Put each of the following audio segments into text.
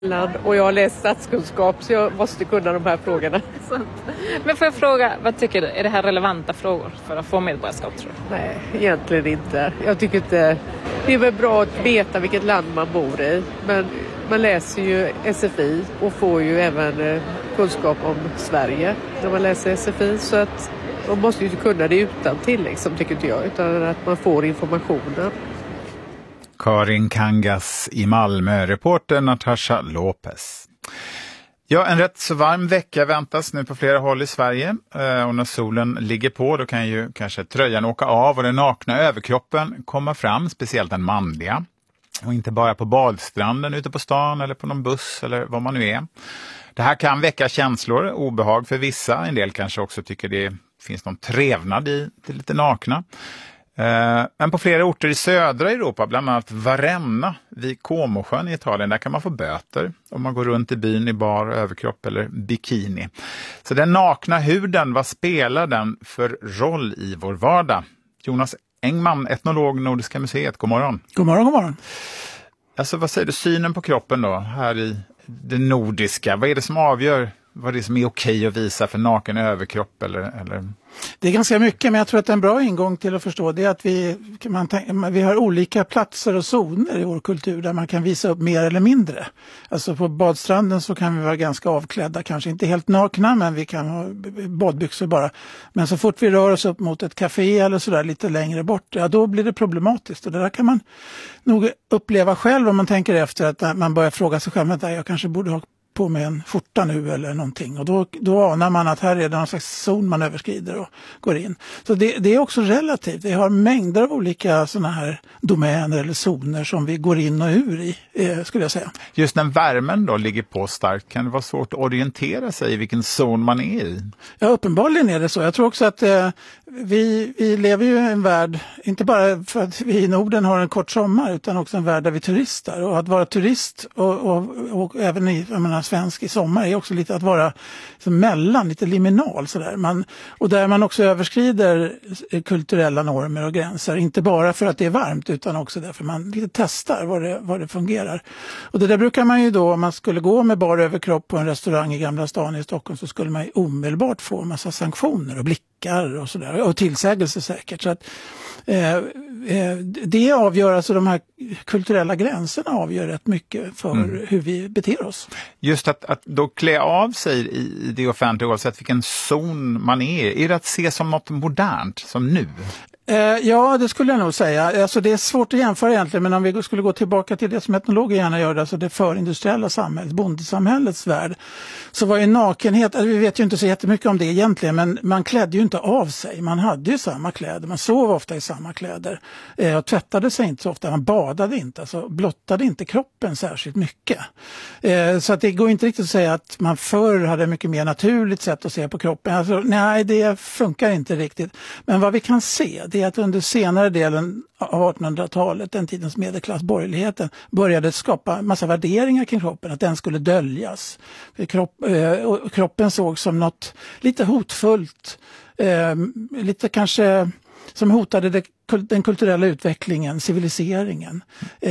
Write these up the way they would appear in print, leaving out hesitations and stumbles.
Och jag har läst statskunskap så jag måste kunna de här frågorna. Men får jag fråga, vad tycker du? Är det här relevanta frågor för att få medborgarskap, tror du? Nej, egentligen inte. Jag tycker inte. Det är väl bra att veta vilket land man bor i. Men man läser ju SFI och får ju även kunskap om Sverige när man läser SFI. Så att man måste ju kunna det utan till liksom, tycker inte jag. Utan att man får informationen. Karin Kangas i Malmö, reporter Natasha Lopez. Ja, en rätt så varm vecka väntas nu på flera håll i Sverige. Och när solen ligger på då kan ju kanske tröjan åka av och den nakna överkroppen komma fram, speciellt den manliga. Och inte bara på badstranden, ute på stan eller på någon buss eller vad man nu är. Det här kan väcka känslor, obehag för vissa. En del kanske också tycker det finns någon trevnad i det lite nakna. Men på flera orter i södra Europa, bland annat Varenna vid Comosjön i Italien, där kan man få böter om man går runt i byn i bar överkropp eller bikini. Så den nakna huden, vad spelar den för roll i vår vardag? Jonas Engman, etnolog, Nordiska museet, god morgon. God morgon, god morgon. Alltså vad säger du, synen på kroppen då, här i det nordiska, vad är det som avgör vad det är som är okej att visa för naken överkropp eller? Det är ganska mycket, men jag tror att en bra ingång till att förstå det är att vi har olika platser och zoner i vår kultur där man kan visa upp mer eller mindre. Alltså på badstranden så kan vi vara ganska avklädda, kanske inte helt nakna, men vi kan ha badbyxor bara. Men så fort vi rör oss upp mot ett café eller sådär lite längre bort, ja då blir det problematiskt. Och det där kan man nog uppleva själv om man tänker efter, att man börjar fråga sig själv, att jag kanske borde ha på med en skjorta nu eller någonting. Och då anar man att här är det någon slags zon man överskrider och går in. Så det är också relativt. Vi har mängder av olika sådana här domäner eller zoner som vi går in och ur i, skulle jag säga. Just när värmen då ligger på starkt, kan det vara svårt att orientera sig i vilken zon man är i? Ja, uppenbarligen är det så. Jag tror också att vi lever ju i en värld, inte bara för att vi i Norden har en kort sommar, utan också en värld där vi turistar. Och att vara turist och även i svensk i sommar är också lite att vara mellan, lite liminal sådär. Och där man också överskrider kulturella normer och gränser, inte bara för att det är varmt utan också därför man lite testar vad det fungerar. Och det där brukar man ju då, om man skulle gå med bar överkropp på en restaurang i Gamla stan i Stockholm, så skulle man ju omedelbart få en massa sanktioner och blickar och sådär, och tillsägelser säkert. Så att det avgör, alltså de här kulturella gränserna avgör rätt mycket för hur vi beter oss. Just att då klä av sig i det offentliga, oavsett vilken zon man är det att se som något modernt, som nu? Ja, det skulle jag nog säga. Alltså det är svårt att jämföra egentligen, men om vi skulle gå tillbaka till det som etnologer gärna gör, alltså det förindustriella samhället, bondesamhällets värld, så var ju nakenhet, vi vet ju inte så jättemycket om det egentligen, men man klädde ju inte av sig. Man hade ju samma kläder, man sov ofta i samma kläder och tvättade sig inte så ofta, man badade inte, alltså blottade inte kroppen särskilt mycket. Så att det går inte riktigt att säga att man förr hade mycket mer naturligt sätt att se på kroppen. Alltså, nej, det funkar inte riktigt. Men vad vi kan se, det är att under senare delen av 1800-talet, den tidens medelklass, borgerligheten, började skapa massa värderingar kring kroppen, att den skulle döljas. Kroppen såg som något lite hotfullt, lite kanske som hotade den kulturella utvecklingen, civiliseringen.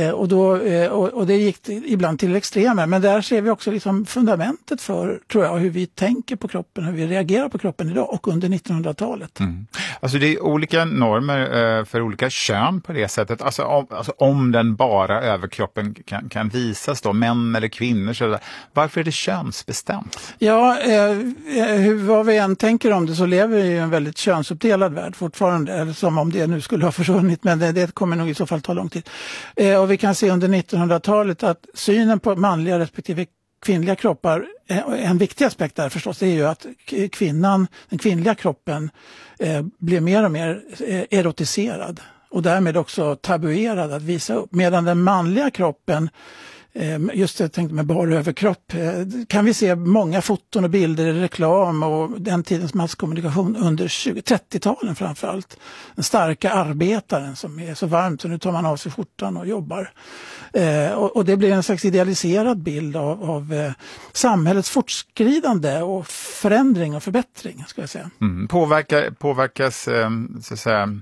Och det gick ibland till extremer. Men där ser vi också liksom fundamentet för, tror jag, hur vi tänker på kroppen, hur vi reagerar på kroppen idag och under 1900-talet. Alltså det är olika normer för olika kön på det sättet. Alltså om den bara överkroppen kan visas då, män eller kvinnor. Så varför är det könsbestämt? Ja, vad vi än tänker om det, så lever vi i en väldigt könsuppdelad värld fortfarande. Eller som om det nu skulle ha försvunnit, men det kommer nog i så fall ta lång tid. Och vi kan se under 1900-talet att synen på manliga respektive kvinnliga kroppar, en viktig aspekt där förstås, är ju att den kvinnliga kroppen blir mer och mer erotiserad och därmed också tabuerad att visa upp. Medan den manliga kroppen, just det, jag tänkte med bar överkropp, kan vi se många foton och bilder i reklam och den tidens masskommunikation under 20-30-talen framförallt. Den starka arbetaren som är så varmt så nu tar man av sig skjortan och jobbar. Och det blir en slags idealiserad bild av samhällets fortskridande och förändring och förbättring, ska jag säga. Påverkas så att säga,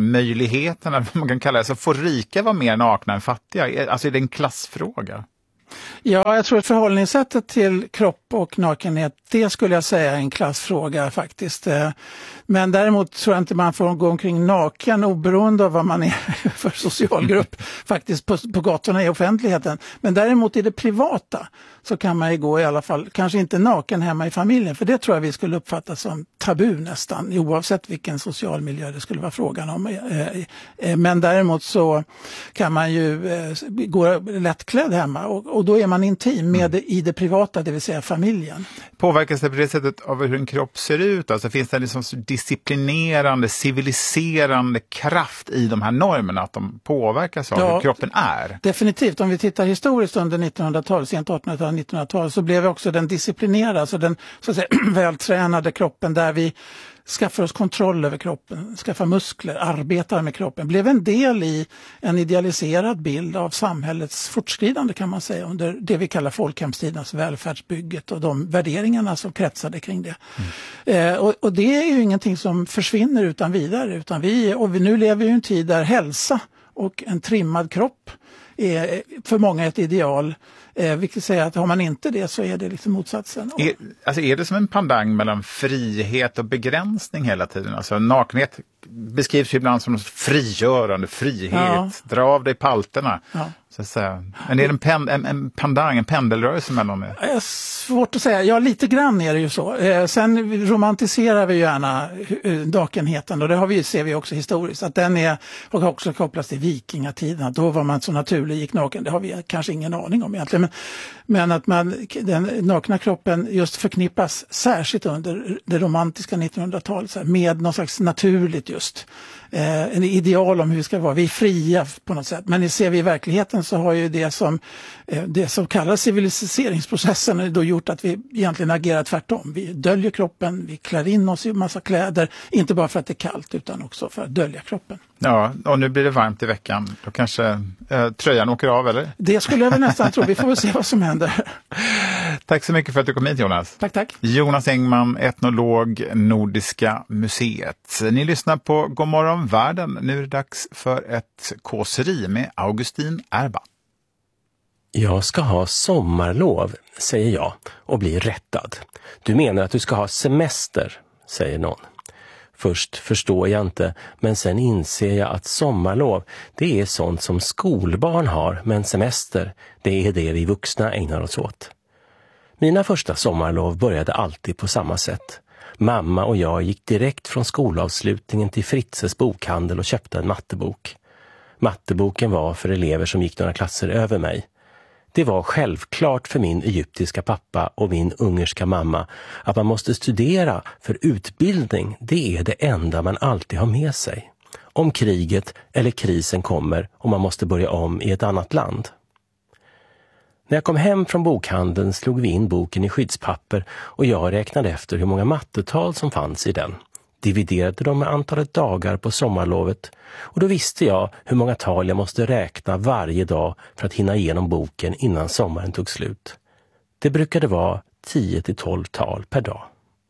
nakenmöjligheterna, vad man kan kalla det. Så får rika vara mer nakna än fattiga? Alltså är det en klassfråga? Ja, jag tror att förhållningssättet till kropp och nakenhet, det skulle jag säga är en klassfråga faktiskt. Men däremot tror jag inte man får gå omkring naken oberoende av vad man är för socialgrupp faktiskt på gatorna i offentligheten. Men däremot i det privata så kan man ju gå i alla fall, kanske inte naken hemma i familjen, för det tror jag vi skulle uppfatta som tabu nästan, oavsett vilken social miljö det skulle vara frågan om. Men däremot så kan man ju gå lättklädd hemma och då är man intim med i det privata, det vill säga familjen. Påverkas det på det sättet av hur en kropp ser ut? Alltså finns det liksom disciplinerande, civiliserande kraft i de här normerna, att de påverkas av hur kroppen är? Definitivt. Om vi tittar historiskt under 1900-talet, sent 1800-tal, 1900-tal, så blev också den disciplinerade, alltså den så att säga vältränade kroppen där vi skaffar oss kontroll över kroppen, skaffar muskler, arbetar med kroppen, blev en del i en idealiserad bild av samhällets fortskridande kan man säga under det vi kallar folkhemstidens välfärdsbygget och de värderingarna som kretsade kring det. Och det är ju ingenting som försvinner utan vidare, utan vi nu lever ju i en tid där hälsa och en trimmad kropp är för många ett ideal. Vilket säger att har man inte det så är det liksom motsatsen. Är det som en pandang mellan frihet och begränsning hela tiden? Alltså nakenhet beskrivs ju ibland som frigörande, frihet, dra av dig palterna. Ja. Så att säga. Men är det en pandang, en pendelrörelse mellan det? Svårt att säga. Ja, lite grann är det ju så. Sen romantiserar vi gärna nakenheten och det ser vi också historiskt. Att den och också kopplas till vikingatiden. Då var man så naturlig gick naken. Det har vi kanske ingen aning om egentligen. Men att den nakna kroppen just förknippas särskilt under det romantiska 1900-talet med något slags naturligt just. En ideal om hur vi ska vara. Vi är fria på något sätt. Men ser vi i verkligheten så har ju det som kallas civiliseringsprocessen då gjort att vi egentligen agerar tvärtom. Vi döljer kroppen, vi klär in oss i massa kläder. Inte bara för att det är kallt utan också för att dölja kroppen. Ja, och nu blir det varmt i veckan. Då kanske tröjan åker av, eller? Det skulle jag väl nästan tro. Vi får väl se vad som händer. Tack så mycket för att du kom hit, Jonas. Tack. Jonas Engman, etnolog, Nordiska museet. Ni lyssnar på God morgon världen. Nu är det dags för ett kåseri med Augustin Erba. Jag ska ha sommarlov, säger jag och blir rättad. Du menar att du ska ha semester, säger någon. Först förstår jag inte, men sen inser jag att sommarlov, det är sånt som skolbarn har, men semester, det är det vi vuxna ägnar oss åt. Mina första sommarlov började alltid på samma sätt. Mamma och jag gick direkt från skolavslutningen till Fritzes bokhandel och köpte en mattebok. Matteboken var för elever som gick några klasser över mig. Det var självklart för min egyptiska pappa och min ungerska mamma att man måste studera, för utbildning, det är det enda man alltid har med sig. Om kriget eller krisen kommer och man måste börja om i ett annat land. När jag kom hem från bokhandeln slog vi in boken i skyddspapper och jag räknade efter hur många mattetal som fanns i den. Dividerade dem med antalet dagar på sommarlovet och då visste jag hur många tal jag måste räkna varje dag för att hinna igenom boken innan sommaren tog slut. Det brukade vara 10-12 tal per dag.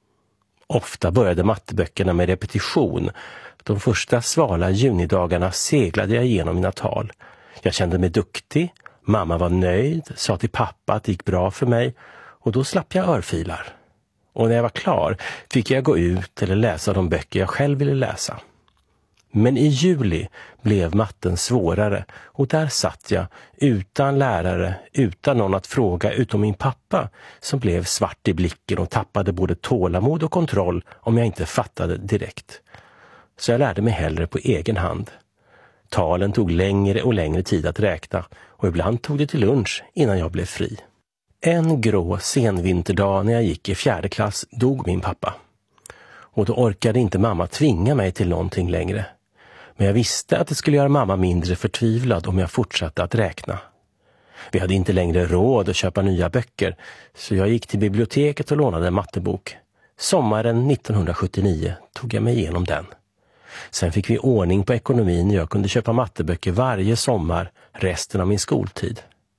Ofta började matteböckerna med repetition. De första svala junidagarna seglade jag igenom mina tal. Jag kände mig duktig, mamma var nöjd, sa till pappa att det gick bra för mig och då slapp jag örfilar. Och när jag var klar fick jag gå ut eller läsa de böcker jag själv ville läsa. Men i juli blev matten svårare och där satt jag utan lärare, utan någon att fråga utom min pappa som blev svart i blicken och tappade både tålamod och kontroll om jag inte fattade direkt. Så jag lärde mig hellre på egen hand. Talen tog längre och längre tid att räkna och ibland tog det till lunch innan jag blev fri. En grå senvinterdag när jag gick i 4:e klass dog min pappa. Och då orkade inte mamma tvinga mig till någonting längre. Men jag visste att det skulle göra mamma mindre förtvivlad om jag fortsatte att räkna. Vi hade inte längre råd att köpa nya böcker så jag gick till biblioteket och lånade en mattebok. Sommaren 1979 tog jag mig igenom den. Sen fick vi ordning på ekonomin och jag kunde köpa matteböcker varje sommar resten av min skoltid.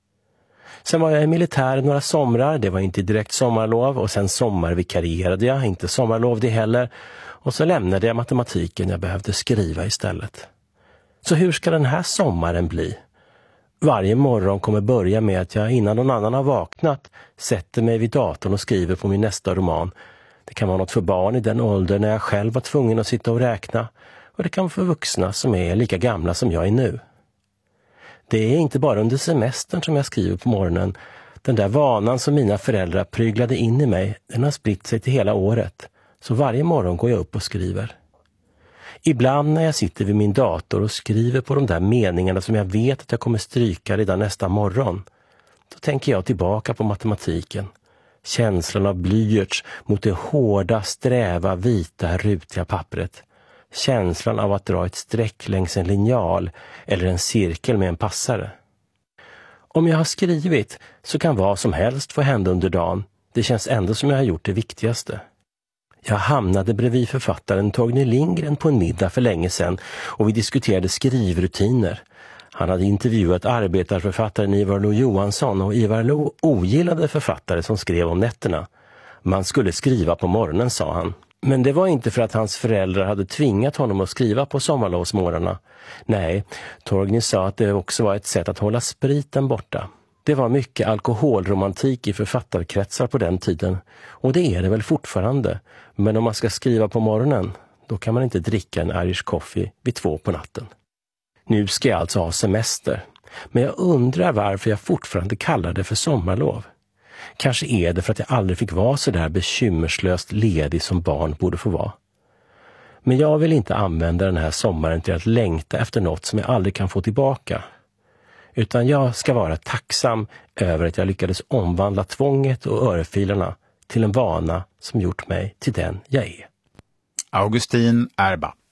Sen var jag i militär några somrar, det var inte direkt sommarlov och sen sommarvikarierade jag, inte sommarlov det heller. Och så lämnade jag matematiken, jag behövde skriva istället. Så hur ska den här sommaren bli? Varje morgon kommer börja med att jag innan någon annan har vaknat sätter mig vid datorn och skriver på min nästa roman. Det kan vara något för barn i den ålder när jag själv var tvungen att sitta och räkna, och det kan vara för vuxna som är lika gamla som jag är nu. Det är inte bara under semestern som jag skriver på morgonen. Den där vanan som mina föräldrar pryglade in i mig, den har spritt sig till hela året. Så varje morgon går jag upp och skriver. Ibland när jag sitter vid min dator och skriver på de där meningarna som jag vet att jag kommer stryka redan nästa morgon, då tänker jag tillbaka på matematiken. Känslan av blyerts mot det hårda, sträva, vita, rutiga pappret. Känslan av att dra ett streck längs en linjal eller en cirkel med en passare. Om jag har skrivit så kan vad som helst få hända under dagen. Det känns ändå som jag har gjort det viktigaste. Jag hamnade bredvid författaren Torgny Lindgren på en middag för länge sedan och vi diskuterade skrivrutiner. Han hade intervjuat arbetarförfattaren Ivar Lo-Johansson och Ivar Lo ogillade författare som skrev om nätterna. Man skulle skriva på morgonen, sa han. Men det var inte för att hans föräldrar hade tvingat honom att skriva på sommarlovsmorgnarna. Nej, Torgny sa att det också var ett sätt att hålla spriten borta. Det var mycket alkoholromantik i författarkretsar på den tiden, och det är det väl fortfarande. Men om man ska skriva på morgonen, då kan man inte dricka en Irish coffee vid 2 på natten. Nu ska jag alltså ha semester, men jag undrar varför jag fortfarande kallar det för sommarlov. Kanske är det för att jag aldrig fick vara så där bekymmerslöst ledig som barn borde få vara. Men jag vill inte använda den här sommaren till att längta efter något som jag aldrig kan få tillbaka. Utan jag ska vara tacksam över att jag lyckades omvandla tvånget och örfilarna till en vana som gjort mig till den jag är. Augustin Erba.